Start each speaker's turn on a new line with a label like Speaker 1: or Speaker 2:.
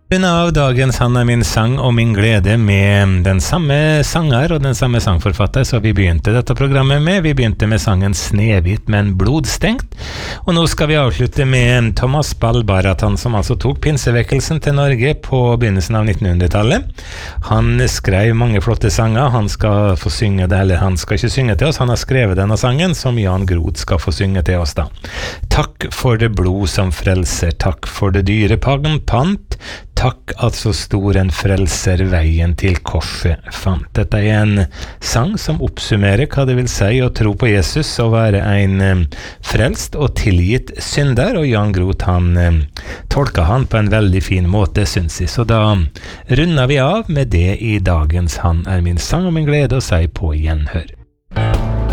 Speaker 1: Av dagens Han min sang og min glede med den samme sanger og den samme sangforfatter så vi begynte dette programmet med. Vi begynte med sangen Snehvit, men blodstengt. Og nå skal vi avslutte med Thomas Ball-Baratan, som altså tok pinsevekkelsen til Norge på begynnelsen av 1900-tallet. Han skrev mange flotte sanger. Han skal få synge det, eller han skal ikke synge til oss. Han har skrevet denne sangen som Jan Groth skal få synge til oss da. Takk for det blod som frelser, takk for det dyre pant. Takk at så stor en frelser veien til korset fant. Dette en sang som oppsummerer hva det vil si å tro på Jesus og være en frelst og tilgitt synder, og Jan Groth han tolka han på en veldig fin måte, synes jeg. Så da runder vi av med det i dagens Han min sang og min glede og sier på gjenhør.